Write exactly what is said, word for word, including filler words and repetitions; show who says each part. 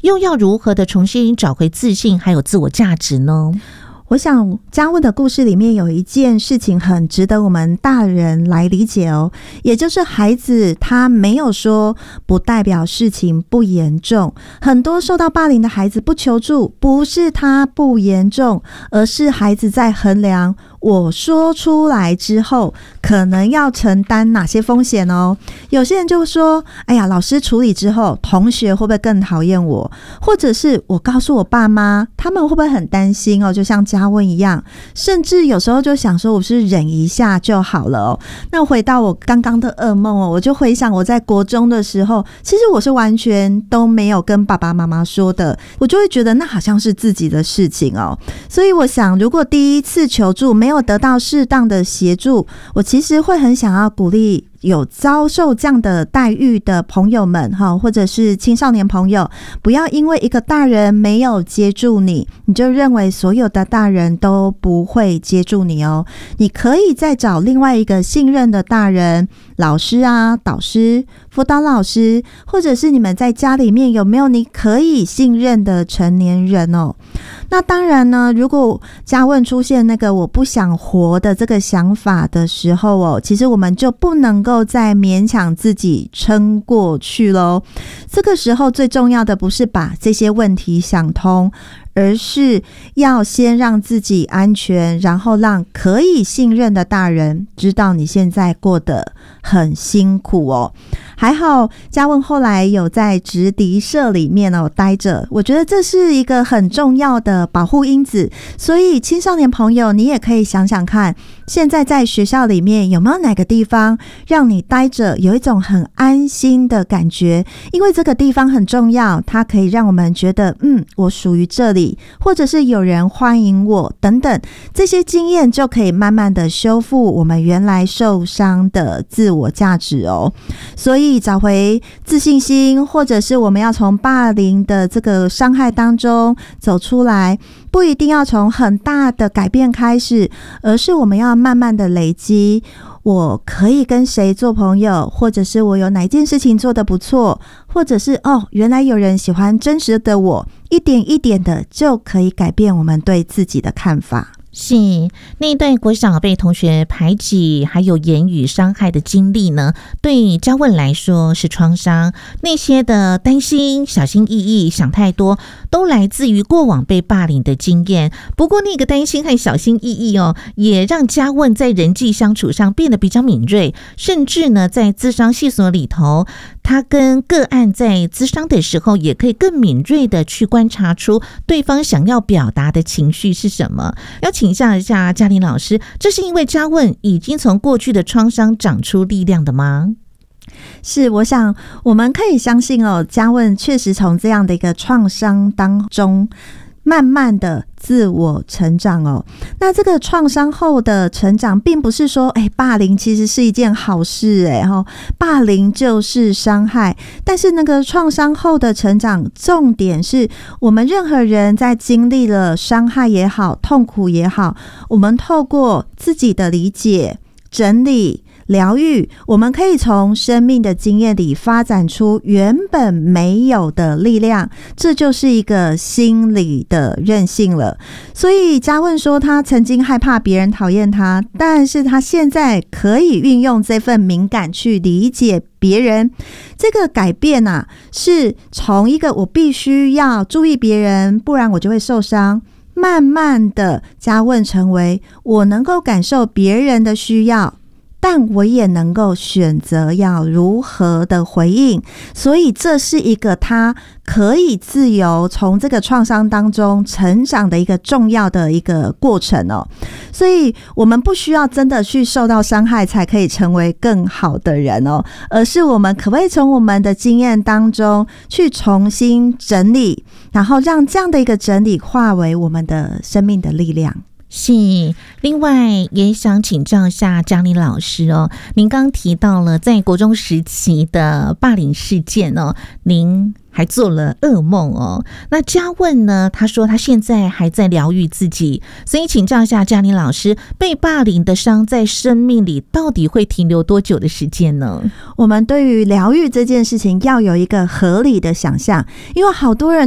Speaker 1: 又要如何的重新找回自信还有自我价值呢？
Speaker 2: 我想嘉问的故事里面有一件事情很值得我们大人来理解哦，也就是孩子他没有说不代表事情不严重，很多受到霸凌的孩子不求助，不是他不严重，而是孩子在衡量我说出来之后可能要承担哪些风险哦。有些人就说，哎呀，老师处理之后同学会不会更讨厌我，或者是我告诉我爸妈他们会不会很担心哦，就像嘉问一样，甚至有时候就想说我是忍一下就好了哦。那回到我刚刚的噩梦哦，我就回想我在国中的时候，其实我是完全都没有跟爸爸妈妈说的，我就会觉得那好像是自己的事情哦。所以我想如果第一次求助没有得到适当的协助，我其实会很想要鼓励有遭受这样的待遇的朋友们，或者是青少年朋友，不要因为一个大人没有接住你，你就认为所有的大人都不会接住你哦。你可以再找另外一个信任的大人，老师啊、导师、辅导老师，或者是你们在家里面有没有你可以信任的成年人哦。那当然呢，如果嘉问出现那个我不想活的这个想法的时候哦，其实我们就不能够再勉强自己撑过去咯。这个时候最重要的不是把这些问题想通，而是要先让自己安全，然后让可以信任的大人知道你现在过得很辛苦哦。还好嘉问后来有在直笛社里面哦待着，我觉得这是一个很重要的保护因子。所以青少年朋友，你也可以想想看，现在在学校里面有没有哪个地方让你待着有一种很安心的感觉，因为这个地方很重要，它可以让我们觉得嗯，我属于这里，或者是有人欢迎我等等，这些经验就可以慢慢的修复我们原来受伤的自我价值哦。所以找回自信心，或者是我们要从霸凌的这个伤害当中走出来，不一定要从很大的改变开始，而是我们要慢慢的累积，我可以跟谁做朋友，或者是我有哪件事情做得不错，或者是哦，原来有人喜欢真实的我，一点一点的就可以改变我们对自己的看法。
Speaker 1: 是那一段国小被同学排挤还有言语伤害的经历呢，对嘉问来说是创伤，那些的担心、小心翼翼、想太多都来自于过往被霸凌的经验。不过那个担心和小心翼翼哦，也让嘉问在人际相处上变得比较敏锐，甚至呢在咨商系所里头，他跟个案在咨商的时候也可以更敏锐的去观察出对方想要表达的情绪是什么。要请教一下嘉玲老师，这是因为嘉问已经从过去的创伤长出力量的吗？
Speaker 2: 是，我想我们可以相信哦，嘉问确实从这样的一个创伤当中慢慢的自我成长哦。那这个创伤后的成长并不是说哎，霸凌其实是一件好事哎，霸凌就是伤害，但是那个创伤后的成长重点是我们任何人在经历了伤害也好，痛苦也好，我们透过自己的理解、整理、疗愈，我们可以从生命的经验里发展出原本没有的力量，这就是一个心理的韧性了。所以嘉问说他曾经害怕别人讨厌他，但是他现在可以运用这份敏感去理解别人。这个改变啊，是从一个我必须要注意别人，不然我就会受伤，慢慢的嘉问成为我能够感受别人的需要，但我也能够选择要如何的回应。所以这是一个他可以自由从这个创伤当中成长的一个重要的一个过程哦。所以我们不需要真的去受到伤害才可以成为更好的人哦，而是我们可不可以从我们的经验当中去重新整理，然后让这样的一个整理化为我们的生命的力量。
Speaker 1: 是，另外也想请教一下嘉玲老师哦，您刚提到了在国中时期的霸凌事件哦，您还做了噩梦哦。那嘉问呢，他说他现在还在疗愈自己，所以请教一下嘉玲老师，被霸凌的伤在生命里到底会停留多久的时间呢？
Speaker 2: 我们对于疗愈这件事情要有一个合理的想象，因为好多人